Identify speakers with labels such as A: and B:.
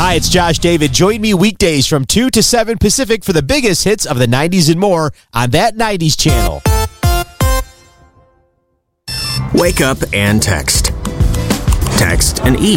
A: Hi, it's Josh David. Join me weekdays from 2 to 7 Pacific for the biggest hits of the 90s and more on That 90s Channel.
B: Wake up and text. Text and eat.